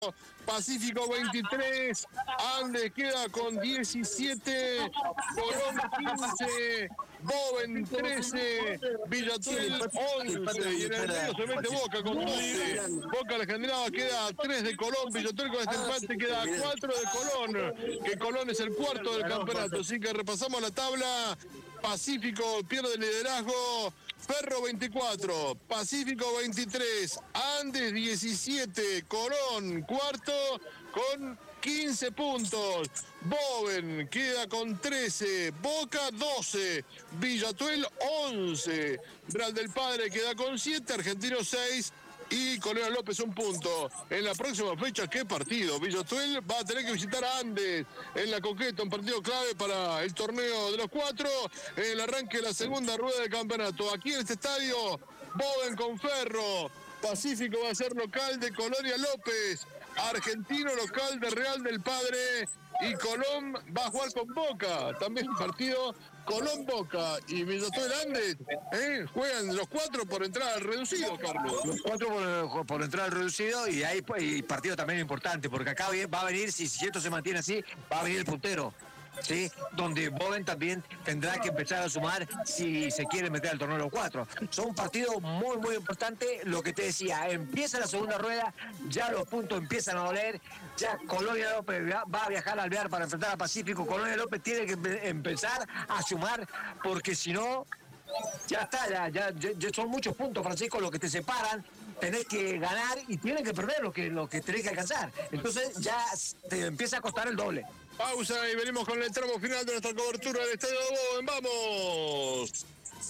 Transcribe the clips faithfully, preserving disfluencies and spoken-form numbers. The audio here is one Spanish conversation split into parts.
Pacífico veintitrés, Andes queda con diecisiete, Colón quince, Boven trece, Villatuel once, y en el medio se mete Boca con doce. Boca Alejandrina queda a tres de Colón, Villatuel con este empate queda a cuatro de Colón, que Colón es el cuarto del campeonato. Así que repasamos la tabla. Pacífico pierde el liderazgo, Ferro veinticuatro, Pacífico veintitrés, Andes diecisiete, Colón cuarto con quince puntos, Boven queda con trece, Boca doce, Villatuel once, Real del Padre queda con siete, Argentino seis y Colón López un punto. En la próxima fecha, ¿qué partido? Villatuel va a tener que visitar a Andes en la Coqueta, un partido clave para el torneo de los cuatro, en el arranque de la segunda rueda del campeonato. Aquí en este estadio, Boven con Ferro, Pacífico va a ser local de Colonia López, Argentino local de Real del Padre, y Colón va a jugar con Boca, también un partido Colón-Boca y Villatuel Andes, ¿eh? Juegan los cuatro por entrada al reducido, Carlos. Los cuatro por, por entrada al reducido, y ahí y partido también importante, porque acá va a venir, si, si esto se mantiene así, va a venir el puntero, ¿sí? Donde Boven también tendrá que empezar a sumar si se quiere meter al torneo de los cuatro. Son un partido muy, muy importante. Lo que te decía, empieza la segunda rueda, ya los puntos empiezan a doler, ya Colonia López va a viajar al Alvear para enfrentar a Pacífico. Colonia López tiene que empe- empezar a sumar, porque si no, ya está, ya, ya, ya son muchos puntos, Francisco, los que te separan. Tenés que ganar y tienes que perder lo que, lo que tenés que alcanzar. Entonces ya te empieza a costar el doble. Pausa y venimos con el tramo final de nuestra cobertura del Estadio de Boven. ¡Vamos!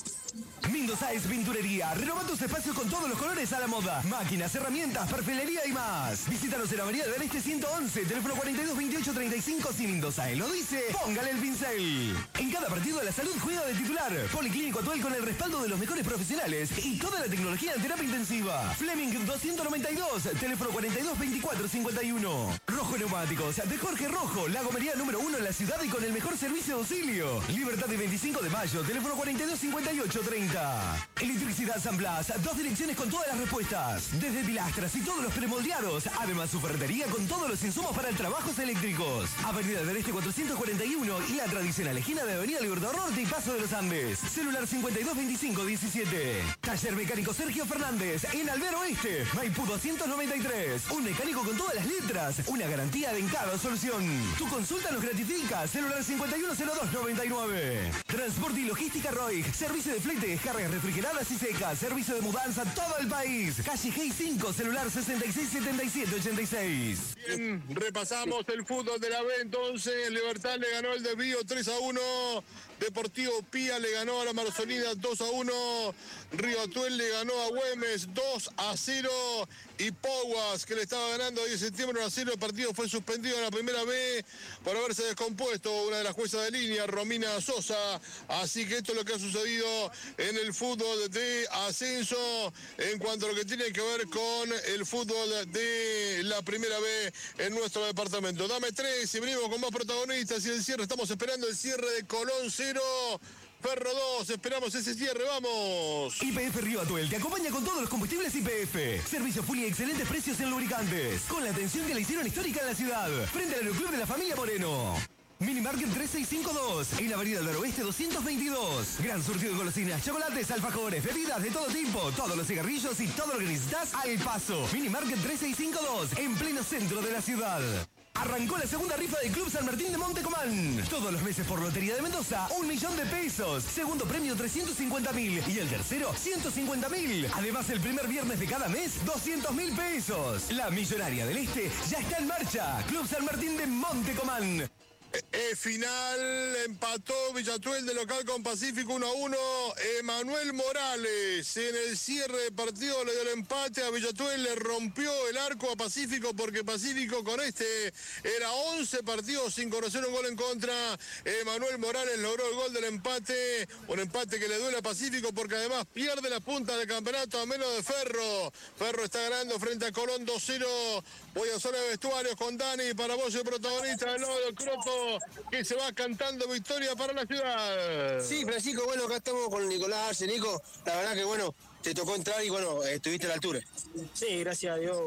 Mindo Sáenz Pinturería, renovando tus espacios con todos los colores a la moda. Máquinas, herramientas, perfilería y más. Visítanos en la Avenida del Este ciento once, teléfono cuarenta y dos veintiocho treinta y cinco. Si Mindo Sáenz lo dice, póngale el pincel. En cada partido de la salud juega de titular. Policlínico Atuel con el respaldo de los mejores profesionales y toda la tecnología en terapia intensiva. Fleming doscientos noventa y dos, teléfono cuarenta y dos veinticuatro cincuenta y uno. Rojo Neumáticos, de Jorge Rojo, la gomería número uno en la ciudad y con el mejor servicio de auxilio. Libertad de veinticinco de mayo, teléfono cuarenta y dos cincuenta y ocho treinta. Electricidad San Blas, dos direcciones con todas las respuestas, desde pilastras y todos los premoldeados. Además, su ferretería con todos los insumos para trabajos eléctricos. Avenida del Este cuatrocientos cuarenta y uno y la tradicional esquina de Avenida Libertador Norte y Paso de los Andes. Celular cincuenta y dos veinticinco diecisiete. Taller mecánico Sergio Fernández, en Alvear Oeste, Maipú doscientos noventa y tres. Un mecánico con todas las letras, una garantía de en cada solución. Tu consulta nos gratifica. Celular cincuenta y uno cero dos noventa y nueve. Transporte y logística Roig, servicio de flete, cargas refrigeradas y secas, servicio de mudanza a todo el país. Calle G cinco, celular sesenta y seis setenta y siete ochenta y seis. Bien, repasamos el fútbol de la B entonces. Libertad le ganó el Desvío tres a uno. Deportivo Pía le ganó a la Marzolina dos a uno. Río Atuel le ganó a Güemes dos a cero. Y Poguas, que le estaba ganando diez de septiembre uno a cero. El partido fue suspendido en la primera B por haberse descompuesto una de las juezas de línea, Romina Sosa. Así que esto es lo que ha sucedido en el fútbol de ascenso en cuanto a lo que tiene que ver con el fútbol de la primera B en nuestro departamento. Dame tres y venimos con más protagonistas y el cierre. Estamos esperando el cierre de Colón cero, Ferro dos, esperamos ese cierre, vamos. Y P F Río Atuel te acompaña con todos los combustibles Y P F. Servicio full y excelentes precios en lubricantes. Con la atención que le hicieron histórica en la ciudad. Frente al Aeroclub de la Familia Moreno. Minimarket tres seis cinco dos, en la Avenida del Oeste doscientos veintidós. Gran surtido de golosinas, chocolates, alfajores, bebidas de todo tipo, todos los cigarrillos y todo lo que necesitas al paso. Minimarket tres seis cinco dos, en pleno centro de la ciudad. Arrancó la segunda rifa del Club San Martín de Montecomán. Todos los meses por Lotería de Mendoza, un millón de pesos. Segundo premio, trescientos cincuenta mil. Y el tercero, ciento cincuenta mil. Además, el primer viernes de cada mes, doscientos mil pesos. La Millonaria del Este ya está en marcha. Club San Martín de Montecomán. Eh, final, empató Villatuel de local con Pacífico uno a uno. Emanuel Morales en el cierre de partido le dio el empate a Villatuel, le rompió el arco a Pacífico porque Pacífico con este era once partidos sin conocer un gol en contra. Emanuel Morales logró el gol del empate, un empate que le duele a Pacífico porque además pierde la punta del campeonato a menos de Ferro. Ferro está ganando frente a Colón dos cero. Voy a zona de vestuarios con Dani para vos, el protagonista del Lodo Croto, que se va cantando victoria para la ciudad. Sí, Francisco, bueno, acá estamos con Nicolás Arce. Nico, la verdad que bueno, te tocó entrar y bueno, estuviste a la altura. Sí, gracias a Dios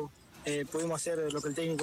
eh, pudimos hacer lo que el técnico